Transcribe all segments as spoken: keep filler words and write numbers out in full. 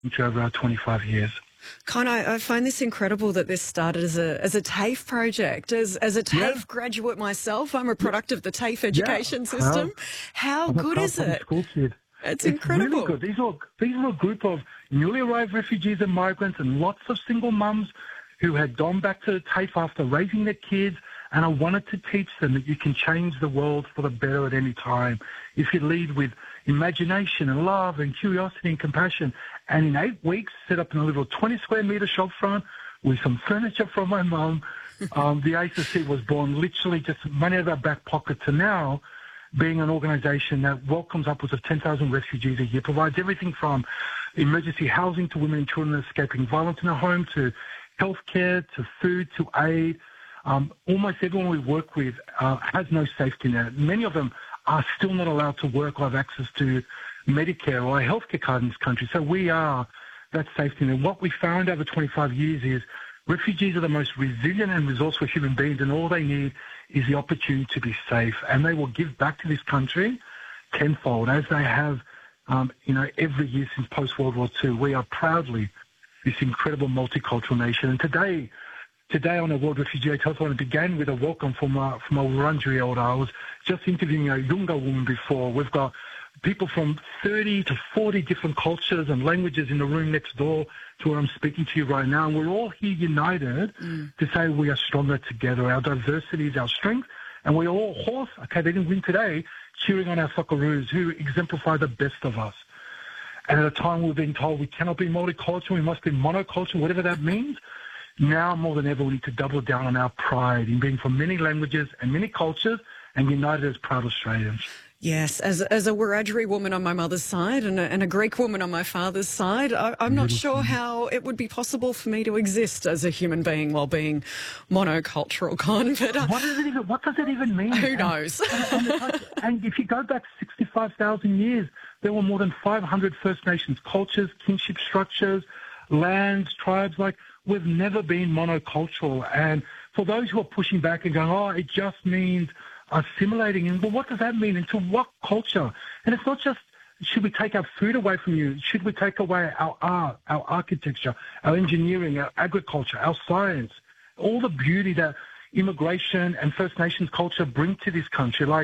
over our twenty-five years. Con, I, I find this incredible that this started as a as a TAFE project. As as a TAFE Yeah. graduate myself, I'm a product of the TAFE education Yeah. system. Well, How I'm a good proud is public it? school kid. It's It's incredible. really good. These are these are a group of newly arrived refugees and migrants and lots of single mums who had gone back to the TAFE after raising their kids, and I wanted to teach them that you can change the world for the better at any time if you lead with imagination and love and curiosity and compassion. And in eight weeks, set up in a little twenty square metre shop front with some furniture from my mum. Um, the A C C was born literally just money out of our back pocket to now being an organisation that welcomes upwards of ten thousand refugees a year, provides everything from emergency housing to women and children escaping violence in the home, to healthcare, to food, to aid. Um, almost everyone we work with uh, has no safety net. Many of them are still not allowed to work or have access to Medicare or a healthcare card in this country. So we are that safety net. What we found over twenty-five years is refugees are the most resilient and resourceful human beings, and all they need is the opportunity to be safe. And they will give back to this country tenfold, as they have, um, you know, every year since post-World War Two. We are proudly this incredible multicultural nation. And today, today on the World Refugee Day Telephone, it began with a welcome from a, from a Wurundjeri elder. I was just interviewing a Yunga woman before. We've got people from thirty to forty different cultures and languages in the room next door to where I'm speaking to you right now. And we're all here united mm. to say we are stronger together. Our diversity is our strength. And we're all horse, okay, they didn't win today, cheering on our Socceroos who exemplify the best of us. And at a time we're being told we cannot be multicultural, we must be monocultural, whatever that means. Now more than ever, we need to double down on our pride in being from many languages and many cultures and united as proud Australians. Yes, as as a Wiradjuri woman on my mother's side and a, and a Greek woman on my father's side, I, I'm not sure how it would be possible for me to exist as a human being while being monocultural, Con. But uh, what does it even what does it even mean? Who knows? And, and, and if you go back sixty-five thousand years, there were more than five hundred First Nations cultures, kinship structures, lands, tribes. Like, we've never been monocultural. And for those who are pushing back and going, oh, it just means assimilating, and well, what does that mean? And to what culture? And it's not just, should we take our food away from you? Should we take away our art, our architecture, our engineering, our agriculture, our science, all the beauty that immigration and First Nations culture bring to this country? Like,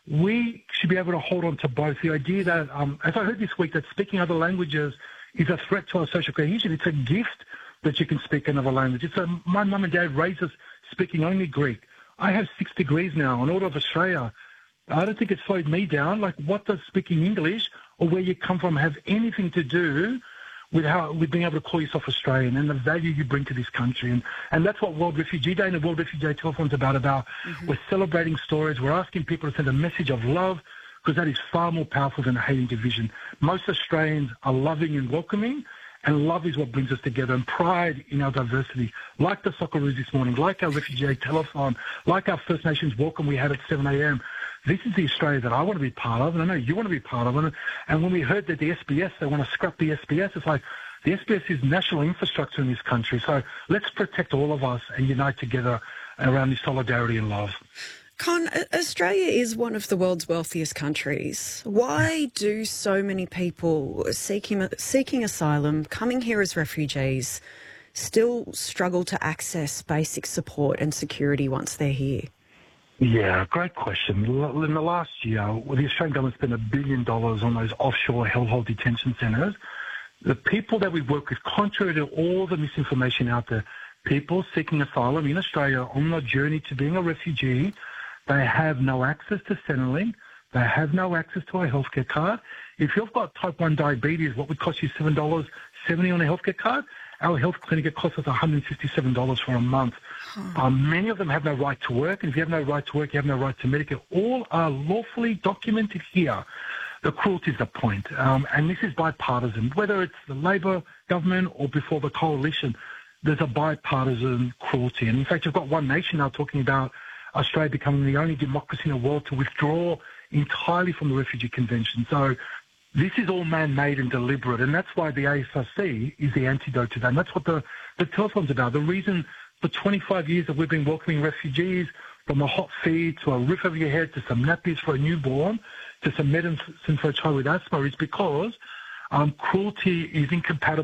we should be able to hold on to both. The idea that, um, as I heard this week, that speaking other languages is a threat to our social cohesion. It's a gift that you can speak another language. It's a, my mum and dad raised us speaking only Greek. I have six degrees now on all of Australia. I don't think it slowed me down. Like, what does speaking English or where you come from have anything to do with how with being able to call yourself Australian and the value you bring to this country? And and that's what World Refugee Day and the World Refugee Day Telephone is about. About mm-hmm. We're celebrating stories. We're asking people to send a message of love, because that is far more powerful than hating division. Most Australians are loving and welcoming. And love is what brings us together, and pride in our diversity, like the Socceroos this morning, like our Refugee Day Telethon, like our First Nations welcome we had at seven a.m. This is the Australia that I want to be part of, and I know you want to be part of it. And when we heard that the S B S, they want to scrap the S B S, it's like, the S B S is national infrastructure in this country. So let's protect all of us and unite together around this solidarity and love. Con, Australia is one of the world's wealthiest countries. Why do so many people seeking seeking asylum, coming here as refugees, still struggle to access basic support and security once they're here? Yeah, great question. In the last year, well, the Australian government spent a billion dollars on those offshore hellhole detention centres. The people that we work with, contrary to all the misinformation out there, people seeking asylum in Australia on the journey to being a refugee, they have no access to Centrelink. They have no access to a healthcare card. If you've got type one diabetes, what would cost you seven dollars seventy on a healthcare card? Our health clinic, it costs us one hundred fifty-seven dollars for a month. Hmm. Um, many of them have no right to work, and if you have no right to work, you have no right to Medicare. All are lawfully documented here. The cruelty is the point, um, and this is bipartisan. Whether it's the Labor government or before the coalition, there's a bipartisan cruelty. And in fact, you've got One Nation now talking about Australia becoming the only democracy in the world to withdraw entirely from the Refugee Convention. So this is all man-made and deliberate, and that's why the A S R C is the antidote to that. And that's what the, the telethon's about. The reason for twenty-five years that we've been welcoming refugees, from a hot feed to a roof over your head to some nappies for a newborn to some medicine for a child with asthma, is because um, cruelty is incompatible